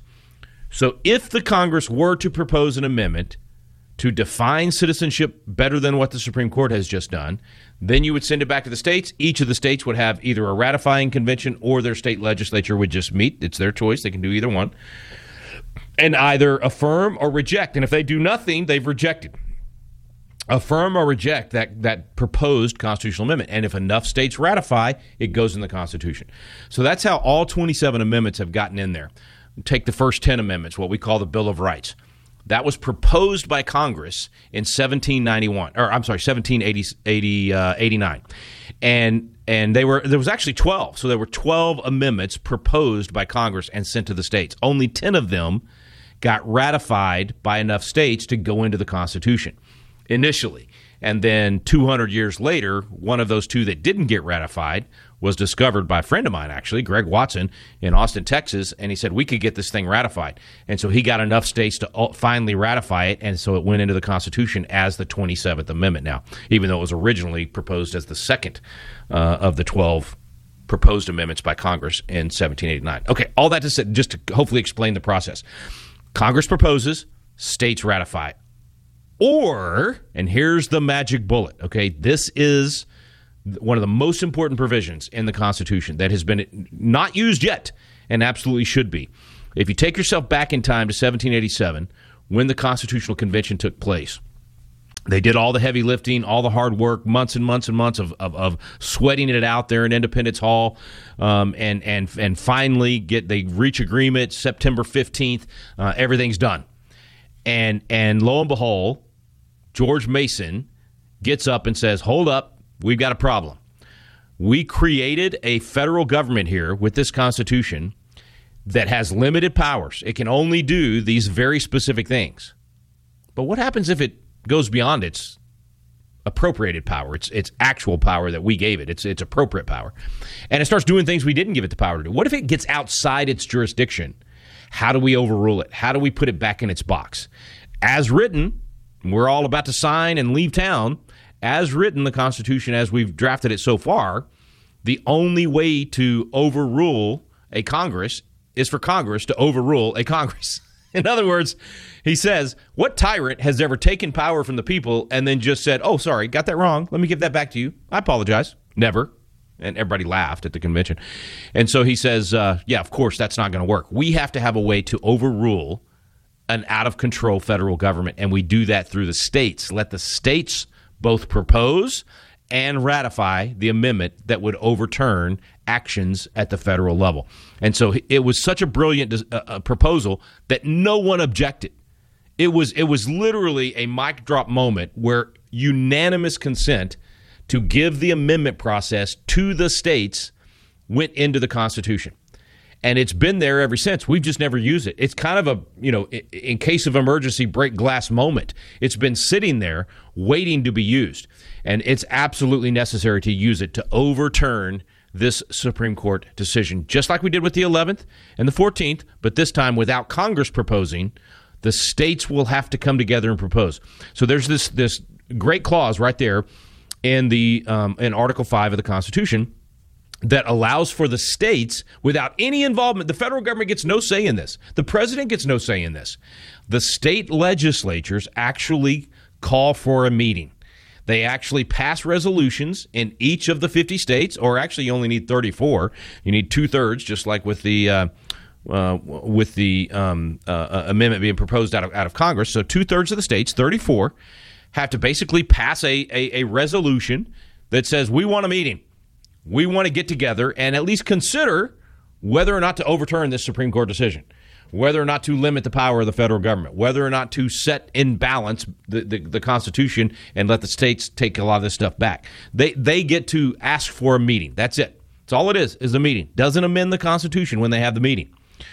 So if the Congress were to propose an amendment to define citizenship better than what the Supreme Court has just done, then you would send it back to the states. Each of the states would have either a ratifying convention or their state legislature would just meet. It's their choice. They can do either one. And either affirm or reject. And if they do nothing, they've rejected. Affirm or reject that, that proposed constitutional amendment. And if enough states ratify, it goes in the Constitution. So that's how all twenty-seven amendments have gotten in there. Take the first ten amendments, what we call the Bill of Rights. That was proposed by Congress in seventeen ninety-one, or I'm sorry, seventeen eighty, eighty, uh, eighty-nine. And And they were there was actually twelve. So there were twelve amendments proposed by Congress and sent to the states. Only ten of them got ratified by enough states to go into the Constitution initially. And then two hundred years later, one of those two that didn't get ratified was discovered by a friend of mine, actually, Greg Watson, in Austin, Texas, and he said we could get this thing ratified. And so he got enough states to finally ratify it, and so it went into the Constitution as the twenty-seventh Amendment now, even though it was originally proposed as the second uh, of the twelve proposed amendments by Congress in seventeen eighty-nine. Okay, all that to say, just to hopefully explain the process. Congress proposes, states ratify. Or, and here's the magic bullet, okay, this is one of the most important provisions in the Constitution that has been not used yet and absolutely should be. If you take yourself back in time to seventeen eighty-seven, when the Constitutional Convention took place, they did all the heavy lifting, all the hard work, months and months and months of, of, of sweating it out there in Independence Hall, um, and and and finally get they reach agreement September fifteenth. Uh, everything's done, and and lo and behold, George Mason gets up and says, "Hold up, we've got a problem. We created a federal government here with this Constitution that has limited powers. It can only do these very specific things. But what happens if it goes beyond its appropriated power, its its actual power that we gave it, its its appropriate power, and it starts doing things we didn't give it the power to do? What if it gets outside its jurisdiction? How do we overrule it? How do we put it back in its box? As written, we're all about to sign and leave town. As written, the Constitution, as we've drafted it so far, the only way to overrule a Congress is for Congress to overrule a Congress. In other words, he says, what tyrant has ever taken power from the people and then just said, oh, sorry, got that wrong. Let me give that back to you. I apologize. Never. And everybody laughed at the convention. And so he says, uh, yeah, of course, that's not going to work. We have to have a way to overrule an out-of-control federal government, and we do that through the states. Let the states both propose and ratify the amendment that would overturn actions at the federal level. And so it was such a brilliant uh, proposal that no one objected. It was it was literally a mic drop moment where unanimous consent to give the amendment process to the states went into the Constitution. And it's been there ever since. We've just never used it. It's kind of a, you know, in case of emergency, break glass moment. It's been sitting there waiting to be used. And it's absolutely necessary to use it to overturn this Supreme Court decision, just like we did with the eleventh and the fourteenth, but this time without Congress proposing. The states will have to come together and propose. So there's this this great clause right there in the um, in Article five of the Constitution that allows for the states, without any involvement, the federal government gets no say in this. The president gets no say in this. The state legislatures actually call for a meeting. They actually pass resolutions in each of the fifty states, or actually you only need thirty-four. You need two-thirds, just like with the uh, uh, with the um, uh, amendment being proposed out of, out of Congress. So two-thirds of the states, thirty-four, have to basically pass a, a, a resolution that says we want a meeting. We want to get together and at least consider whether or not to overturn this Supreme Court decision, whether or not to limit the power of the federal government, whether or not to set in balance the, the, the Constitution and let the states take a lot of this stuff back. They they get to ask for a meeting. That's it. That's all it is, is a meeting. Doesn't amend the Constitution when they have the meeting.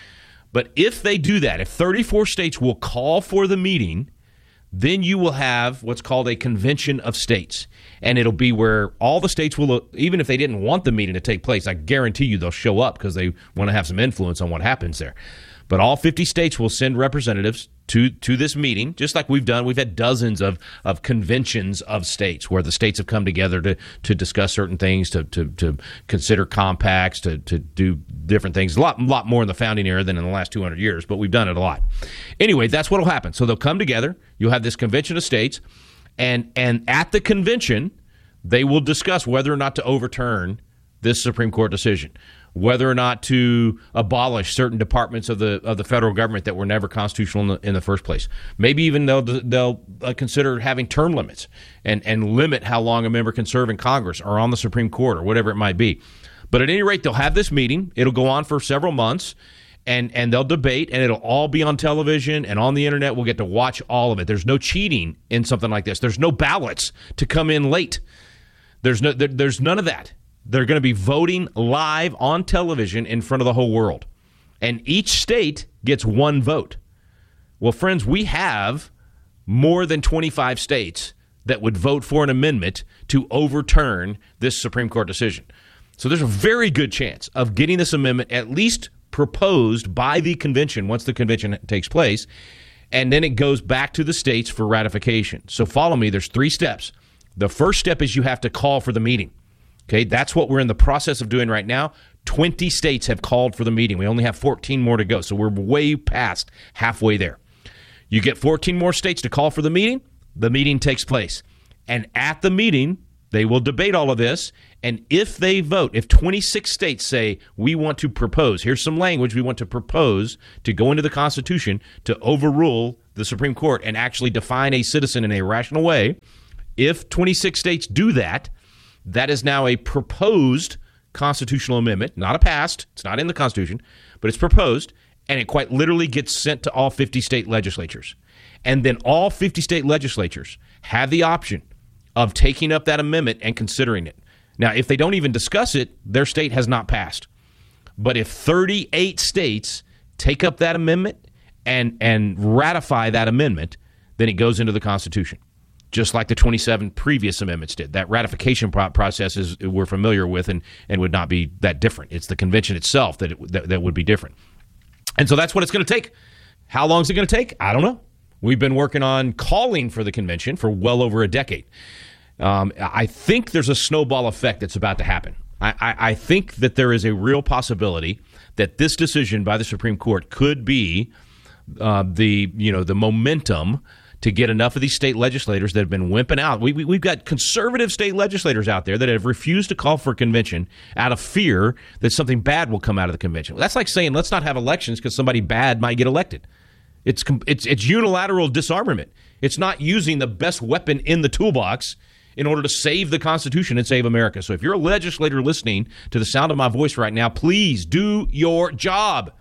But if they do that, if thirty-four states will call for the meeting, then you will have what's called a convention of states. And it'll be where all the states will, even if they didn't want the meeting to take place, I guarantee you they'll show up because they want to have some influence on what happens there. But all fifty states will send representatives to, to this meeting, just like we've done. We've had dozens of, of conventions of states where the states have come together to, to discuss certain things, to, to, to consider compacts, to, to do different things. A lot, lot more in the founding era than in the last two hundred years, but we've done it a lot. Anyway, that's what will happen. So they'll come together. You'll have this convention of states, and and at the convention, they will discuss whether or not to overturn this Supreme Court decision, whether or not to abolish certain departments of the of the federal government that were never constitutional in the, in the first place. Maybe even they'll they'll uh, consider having term limits and and limit how long a member can serve in Congress or on the Supreme Court or whatever it might be. But at any rate, they'll have this meeting. It'll go on for several months, and and they'll debate, and it'll all be on television and on the internet. We'll get to watch all of it. There's no cheating in something like this. There's no ballots to come in late. There's no there, there's none of that. They're going to be voting live on television in front of the whole world. And each state gets one vote. Well, friends, we have more than twenty-five states that would vote for an amendment to overturn this Supreme Court decision. So there's a very good chance of getting this amendment at least proposed by the convention once the convention takes place, and then it goes back to the states for ratification. So follow me. There's three steps. The first step is you have to call for the meeting. Okay, that's what we're in the process of doing right now. twenty states have called for the meeting. We only have fourteen more to go, so we're way past halfway there. You get fourteen more states to call for the meeting. The meeting takes place. And at the meeting, they will debate all of this. And if they vote, if twenty-six states say, we want to propose, here's some language we want to propose to go into the Constitution to overrule the Supreme Court and actually define a citizen in a rational way. If twenty-six states do that, that is now a proposed constitutional amendment, not a passed. It's not in the Constitution, but it's proposed, and it quite literally gets sent to all fifty state legislatures. And then all fifty state legislatures have the option of taking up that amendment and considering it. Now, if they don't even discuss it, their state has not passed. But if thirty-eight states take up that amendment and, and ratify that amendment, then it goes into the Constitution, just like the twenty-seven previous amendments did. That ratification pro- process is we're familiar with and, and would not be that different. It's the convention itself that, it, that that would be different. And so that's what it's going to take. How long is it going to take? I don't know. We've been working on calling for the convention for well over a decade. Um, I think there's a snowball effect that's about to happen. I, I, I think that there is a real possibility that this decision by the Supreme Court could be uh, the you know the momentum to get enough of these state legislators that have been wimping out. We, we, we've got conservative state legislators out there that have refused to call for a convention out of fear that something bad will come out of the convention. That's like saying let's not have elections because somebody bad might get elected. It's it's it's unilateral disarmament. It's not using the best weapon in the toolbox in order to save the Constitution and save America. So if you're a legislator listening to the sound of my voice right now, please do your job.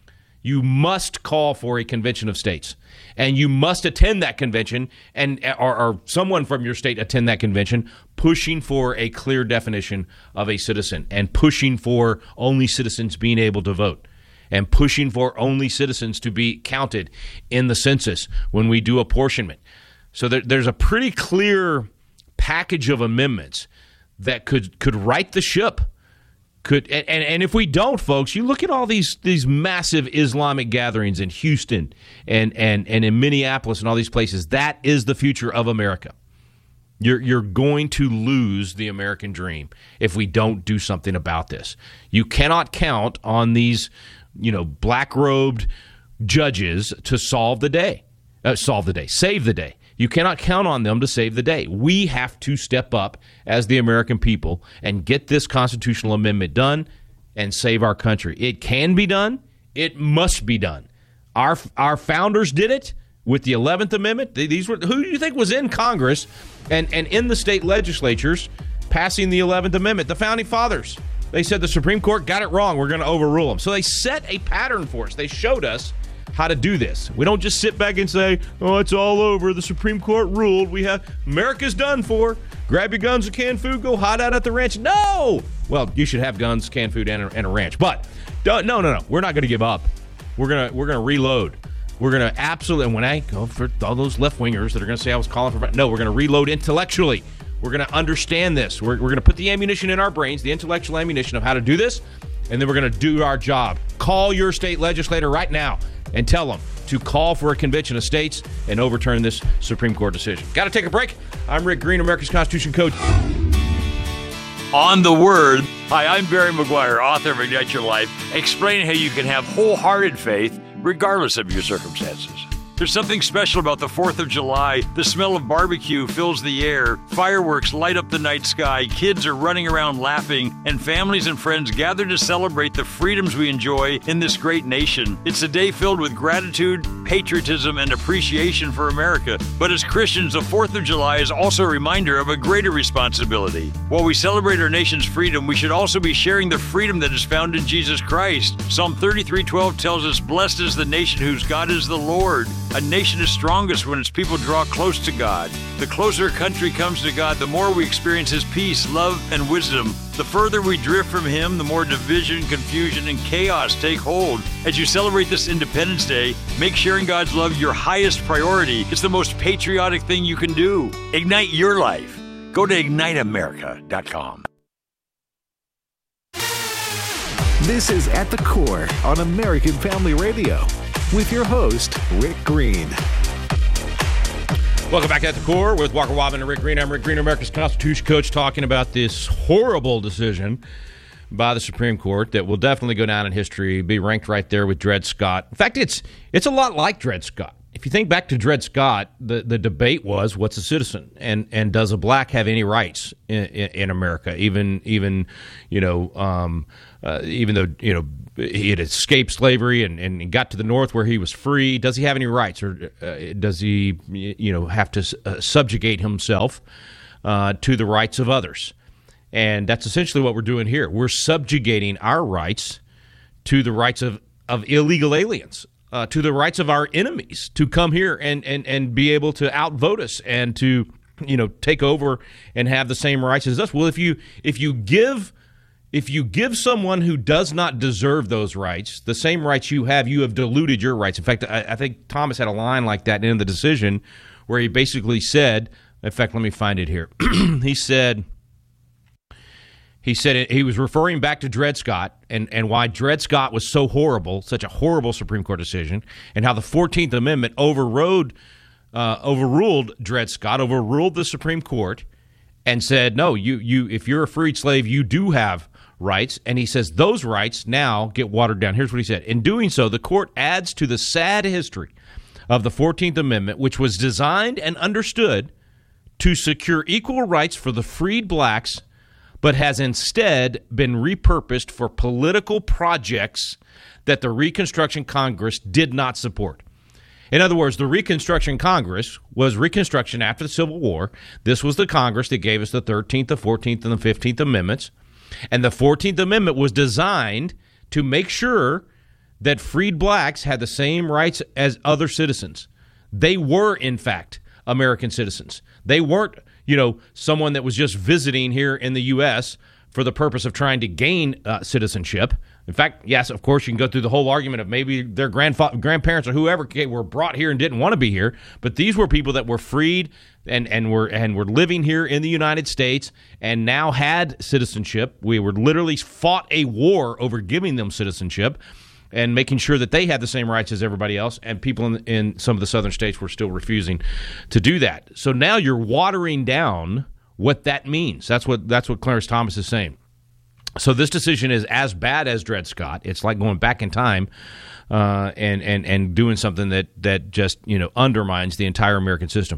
You must call for a convention of states, and you must attend that convention, and or, or someone from your state attend that convention, pushing for a clear definition of a citizen and pushing for only citizens being able to vote, and pushing for only citizens to be counted in the census when we do apportionment. So there, there's a pretty clear package of amendments that could could right the ship. Could and, and if we don't, folks, you look at all these these massive Islamic gatherings in Houston and, and, and in Minneapolis and all these places. That is the future of America. You're you're going to lose the American dream if we don't do something about this. You cannot count on these, you know, black-robed judges to solve the day, uh, solve the day, save the day. You cannot count on them to save the day. We have to step up as the American people and get this constitutional amendment done and save our country. It can be done. It must be done. Our our founders did it with the eleventh Amendment. These were who do you think was in Congress and, and in the state legislatures passing the eleventh Amendment? The Founding Fathers. They said the Supreme Court got it wrong. We're going to overrule them. So they set a pattern for us. They showed us how to do this. We don't just sit back and say, oh, it's all over. The Supreme Court ruled. We have America's done for. Grab your guns and canned food. Go hide out at the ranch. No! Well, you should have guns, canned food, and a, and a ranch. But no, no, no. We're not going to give up. We're gonna we're gonna reload. We're gonna absolutely. And when I go for all those left wingers that are going to say I was calling for, no, we're going to reload intellectually. We're going to understand this. We're, we're going to put the ammunition in our brains, the intellectual ammunition of how to do this, and then we're going to do our job. Call your state legislator right now and tell them to call for a convention of states and overturn this Supreme Court decision. Got to take a break. I'm Rick Green, America's Constitution Coach. On the Word. Hi, I'm Barry McGuire, author of Ignite Your Life, explaining how you can have wholehearted faith regardless of your circumstances. There's something special about the fourth of July. The smell of barbecue fills the air. Fireworks light up the night sky. Kids are running around laughing. And families and friends gather to celebrate the freedoms we enjoy in this great nation. It's a day filled with gratitude, patriotism, and appreciation for America. But as Christians, the fourth of July is also a reminder of a greater responsibility. While we celebrate our nation's freedom, we should also be sharing the freedom that is found in Jesus Christ. Psalm thirty-three twelve tells us, "Blessed is the nation whose God is the Lord." A nation is strongest when its people draw close to God. The closer a country comes to God, the more we experience His peace, love, and wisdom. The further we drift from him, the more division, confusion, and chaos take hold. As you celebrate this Independence Day, make sharing God's love your highest priority. It's the most patriotic thing you can do. Ignite your life. Go to ignite america dot com. This is At the Core on American Family Radio with your host, Rick Green. Welcome back to At the Core with Walker Wobbin and Rick Green. I'm Rick Green, America's Constitution coach, talking about this horrible decision by the Supreme Court that will definitely go down in history, be ranked right there with Dred Scott. In fact, it's it's a lot like Dred Scott. If you think back to Dred Scott, the, the debate was, what's a citizen, and and does a black have any rights in, in, in America? Even even you know um, uh, even though you know he had escaped slavery and, and got to the North where he was free, does he have any rights, or uh, does he you know have to uh, subjugate himself uh, to the rights of others? And that's essentially what we're doing here. We're subjugating our rights to the rights of, of illegal aliens. Uh, to the rights of our enemies to come here and, and, and be able to outvote us and to, you know, take over and have the same rights as us. Well, if you if you give if you give someone who does not deserve those rights the same rights you have, you have diluted your rights. In fact, I, I think Thomas had a line like that in the decision where he basically said, in fact, let me find it here. he said. He said it, he was referring back to Dred Scott and, and why Dred Scott was so horrible, such a horrible Supreme Court decision, and how the fourteenth Amendment overrode, uh, overruled Dred Scott, overruled the Supreme Court, and said, no, you you if you're a freed slave, you do have rights. And he says those rights now get watered down. Here's what he said. In doing so, the court adds to the sad history of the fourteenth Amendment, which was designed and understood to secure equal rights for the freed blacks, but has instead been repurposed for political projects that the Reconstruction Congress did not support. In other words, the Reconstruction Congress was Reconstruction after the Civil War. This was the Congress that gave us the thirteenth, the fourteenth, and the fifteenth Amendments. And the fourteenth Amendment was designed to make sure that freed blacks had the same rights as other citizens. They were, in fact, American citizens. They weren't, you know, someone that was just visiting here in the U S for the purpose of trying to gain uh, citizenship. In fact, yes, of course, you can go through the whole argument of maybe their grandfa- grandparents or whoever were brought here and didn't want to be here, but these were people that were freed and, and were and were living here in the United States and now had citizenship. We were literally fought a war over giving them citizenship and making sure that they had the same rights as everybody else, and people in, in some of the southern states were still refusing to do that. So now you're watering down what that means. That's what that's what Clarence Thomas is saying. So this decision is as bad as Dred Scott. It's like going back in time uh, and and and doing something that that just you know undermines the entire American system.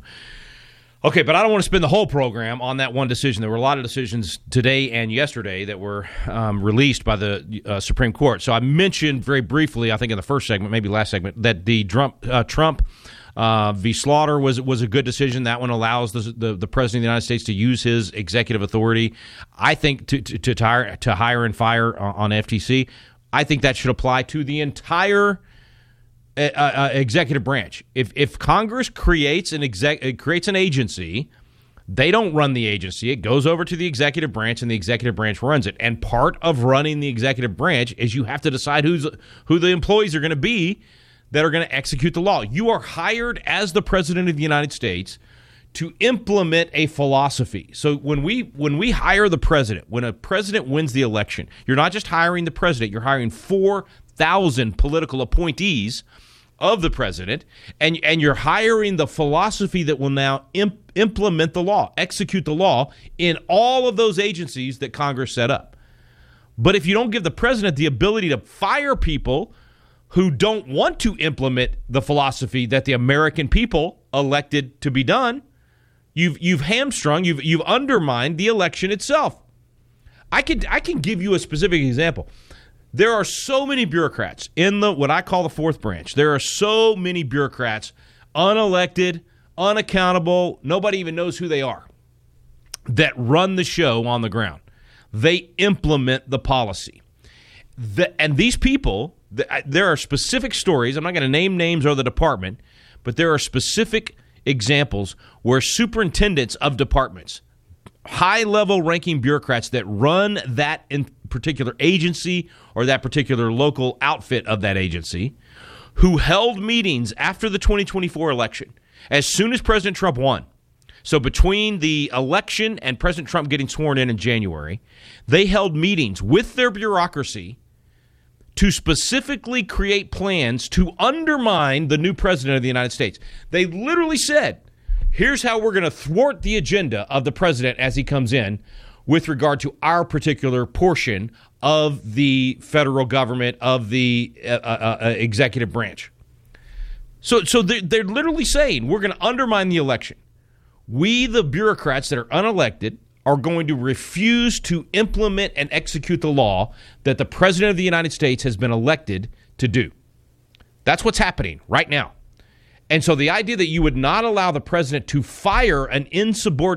Okay, but I don't want to spend the whole program on that one decision. There were a lot of decisions today and yesterday that were um, released by the uh, Supreme Court. So I mentioned very briefly, I think in the first segment, maybe last segment, that the Trump, uh, Trump uh, v. Slaughter was was a good decision. That one allows the, the the president of the United States to use his executive authority, I think, to to, to, hire, to hire and fire on F T C. I think that should apply to the entire Uh, uh, executive branch. If if Congress creates an exec creates an agency, they don't run the agency. It goes over to the executive branch, and the executive branch runs it. And part of running the executive branch is you have to decide who's who the employees are going to be that are going to execute the law. You are hired as the president of the United States to implement a philosophy. So when we when we hire the president, when a president wins the election, you're not just hiring the president. You're hiring four thousand political appointees of the president, and and you're hiring the philosophy that will now imp- implement the law, execute the law in all of those agencies that Congress set up. But if you don't give the president the ability to fire people who don't want to implement the philosophy that the American people elected to be done, you've you've hamstrung, you've you've undermined the election itself. I could I can give you a specific example. There are so many bureaucrats in the what I call the fourth branch. There are so many bureaucrats, unelected, unaccountable, nobody even knows who they are, that run the show on the ground. They implement the policy. The, and these people, the, there are specific stories. I'm not going to name names or the department, but there are specific examples where superintendents of departments high-level ranking bureaucrats that run that in particular agency or that particular local outfit of that agency who held meetings after the twenty twenty-four election, as soon as President Trump won. So between the election and President Trump getting sworn in in January, they held meetings with their bureaucracy to specifically create plans to undermine the new president of the United States. They literally said, here's how we're going to thwart the agenda of the president as he comes in with regard to our particular portion of the federal government, of the uh, uh, uh, executive branch. So, so they're, they're literally saying we're going to undermine the election. We, the bureaucrats that are unelected, are going to refuse to implement and execute the law that the president of the United States has been elected to do. That's what's happening right now. And so the idea that you would not allow the president to fire an insubordinate